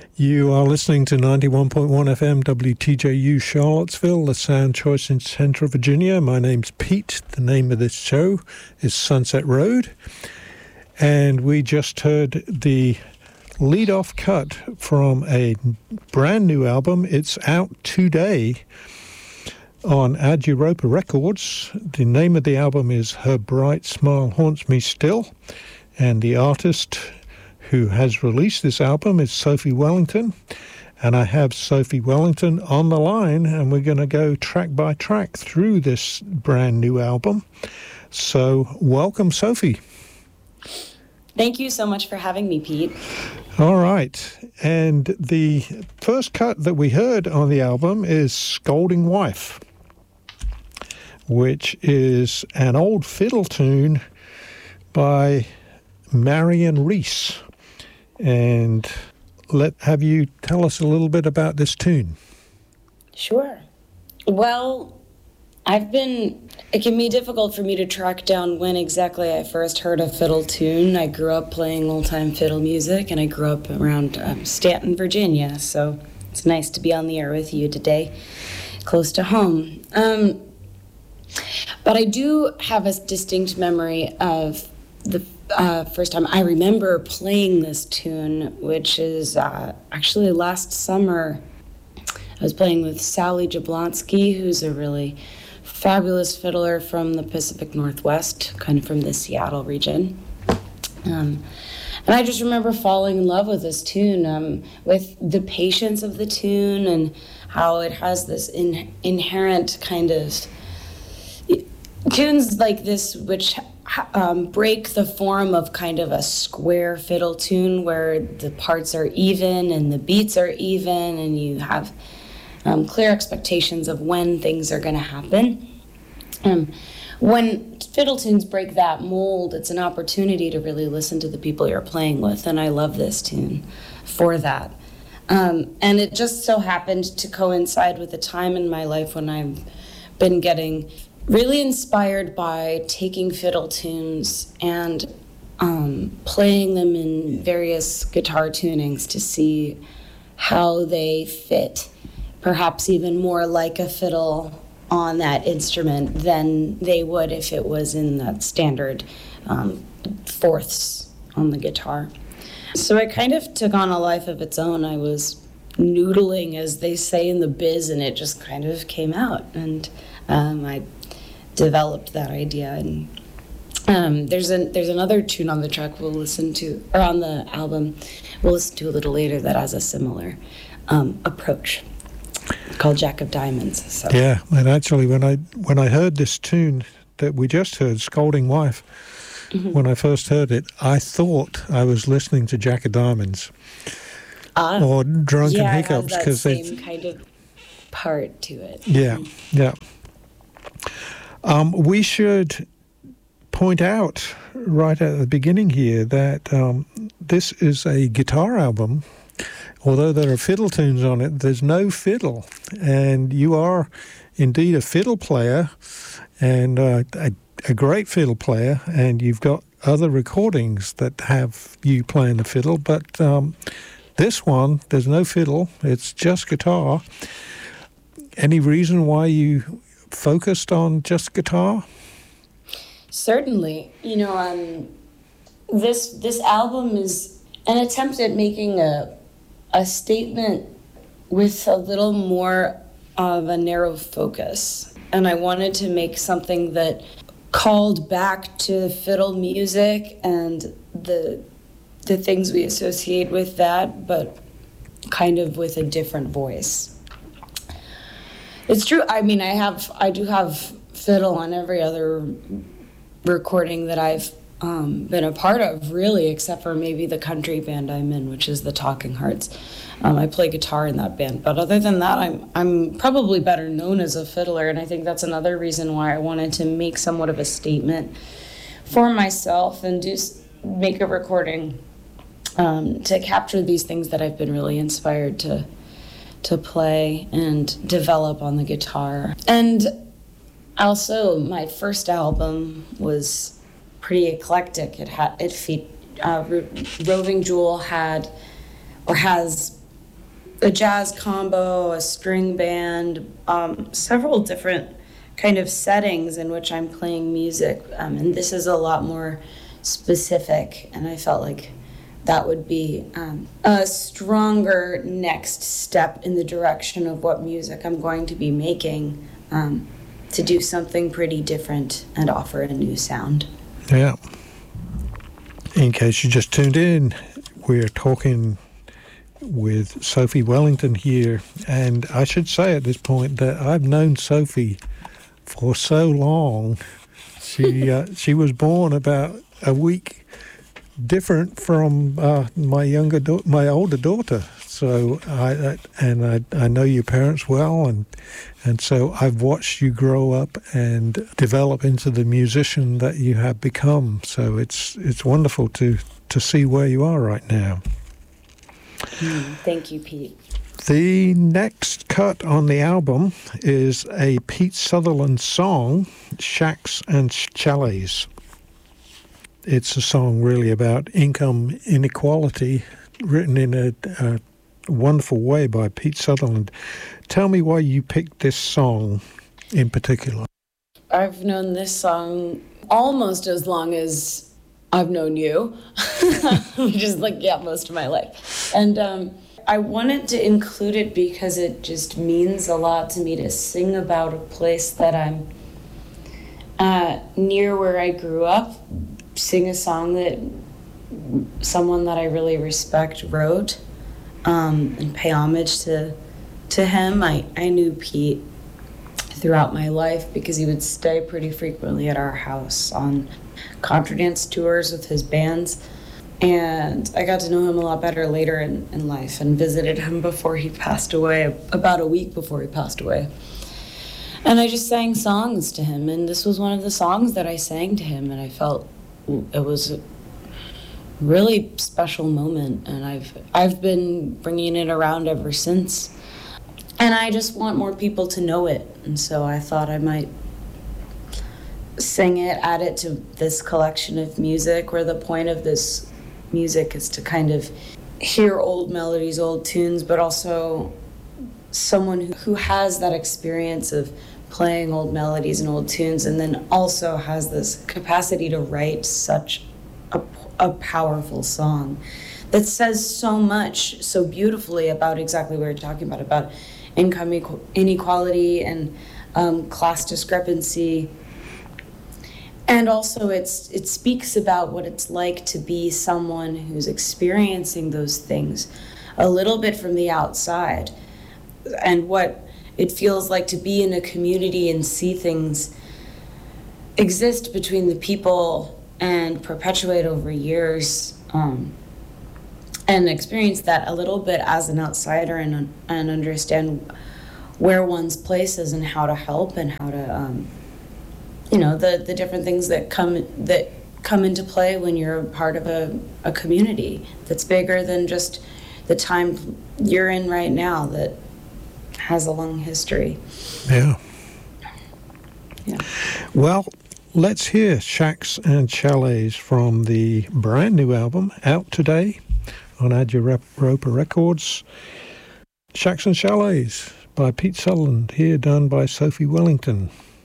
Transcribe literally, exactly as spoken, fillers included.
You are listening to ninety-one point one F M W T J U Charlottesville, the Sound Choice in Central Virginia. My name's Pete. The name of this show is Sunset Road. And we just heard the lead-off cut from a brand new album. It's out today on Ad Europa Records. The name of the album is Her Bright Smile Haunts Me Still. And the artist who has released this album is Sophie Wellington, and I have Sophie Wellington on the line, and we're going to go track by track through this brand new album. So welcome, Sophie. Thank you so much for having me, Pete. All right, and the first cut that we heard on the album is Scolding Wife, which is an old fiddle tune by Marion Reese. And let have you tell us a little bit about this tune. Sure. Well, I've been, it can be difficult for me to track down when exactly I first heard a fiddle tune. I grew up playing old-time fiddle music, and I grew up around um, Stanton, Virginia, so it's nice to be on the air with you today, close to home. Um, but I do have a distinct memory of the Uh, first time I remember playing this tune, which is uh, actually last summer. I was playing with Sally Jablonski, who's a really fabulous fiddler from the Pacific Northwest, kind of from the Seattle region. Um, and I just remember falling in love with this tune, um, with the patience of the tune and how it has this in, inherent kind of tunes like this, which Um, break the form of kind of a square fiddle tune where the parts are even and the beats are even and you have um, clear expectations of when things are going to happen. Um, when fiddle tunes break that mold, it's an opportunity to really listen to the people you're playing with, and I love this tune for that. Um, and it just so happened to coincide with a time in my life when I've been getting really inspired by taking fiddle tunes and um, playing them in various guitar tunings to see how they fit, perhaps even more like a fiddle on that instrument than they would if it was in that standard um, fourths on the guitar. So it kind of took on a life of its own. I was noodling, as they say in the biz, and it just kind of came out. And um, I developed that idea, and um, there's an there's another tune on the track we'll listen to, or on the album we'll listen to a little later, that has a similar um, approach, called Jack of Diamonds. So. Yeah, and actually, when I when I heard this tune that we just heard, Scolding Wife, mm-hmm. when I first heard it, I thought I was listening to Jack of Diamonds uh, or Drunken yeah, Hiccups, because it has that same kind of part to it. Yeah, mm-hmm. yeah. Um, we should point out right at the beginning here that um, this is a guitar album. Although there are fiddle tunes on it, there's no fiddle. And you are indeed a fiddle player, and uh, a, a great fiddle player, and you've got other recordings that have you playing the fiddle. But um, this one, there's no fiddle. It's just guitar. Any reason why you focused on just guitar? Certainly. You know, um, this this album is an attempt at making a a statement with a little more of a narrow focus. And I wanted to make something that called back to fiddle music and the the things we associate with that, but kind of with a different voice. It's true. I mean, I have, I do have fiddle on every other recording that I've um, been a part of, really, except for maybe the country band I'm in, which is the Talking Hearts. Um, I play guitar in that band, but other than that, I'm I'm probably better known as a fiddler, and I think that's another reason why I wanted to make somewhat of a statement for myself and do make a recording um, to capture these things that I've been really inspired to. to play and develop on the guitar. And also, my first album was pretty eclectic. It had it fe- uh, Roving Jewel had or has a jazz combo, a string band, um, several different kind of settings in which I'm playing music. Um, and this is a lot more specific, and I felt like that would be um, a stronger next step in the direction of what music I'm going to be making, um, to do something pretty different and offer a new sound. Yeah. In case you just tuned in, we're talking with Sophie Wellington here, and I should say at this point that I've known Sophie for so long. She uh, she was born about a week different from uh, my younger da- my older daughter. So I, I and I I know your parents well, and and so I've watched you grow up and develop into the musician that you have become. So it's it's wonderful to to see where you are right now. Mm, thank you, Pete. The next cut on the album is a Pete Sutherland song, Shacks and Chalets. It's a song really about income inequality, written in a, a wonderful way by Pete Sutherland. Tell me why you picked this song in particular. I've known this song almost as long as I've known you, which is like, yeah, most of my life. And um, I wanted to include it because it just means a lot to me to sing about a place that I'm uh, near where I grew up, sing a song that someone that I really respect wrote, um, and pay homage to to him. I, I knew Pete throughout my life because he would stay pretty frequently at our house on contra dance tours with his bands. And I got to know him a lot better later in, in life and visited him before he passed away, about a week before he passed away. And I just sang songs to him, and this was one of the songs that I sang to him, and I felt it was a really special moment, and I've I've been bringing it around ever since. And I just want more people to know it, and so I thought I might sing it, add it to this collection of music, where the point of this music is to kind of hear old melodies, old tunes, but also someone who, who has that experience of playing old melodies and old tunes, and then also has this capacity to write such a, a powerful song that says so much so beautifully about exactly what we're talking about, about income inequality and um, class discrepancy. And also it's it speaks about what it's like to be someone who's experiencing those things a little bit from the outside, and what it feels like to be in a community and see things exist between the people and perpetuate over years, um, and experience that a little bit as an outsider, and and understand where one's place is and how to help and how to um, you know, the, the different things that come that come into play when you're a part of a, a community that's bigger than just the time you're in right now that has a long history. Yeah. Yeah. Well, let's hear Shacks and Chalets from the brand new album out today on Add Your Roper Records. Shacks and Chalets by Pete Sutherland, here done by Sophie Wellington.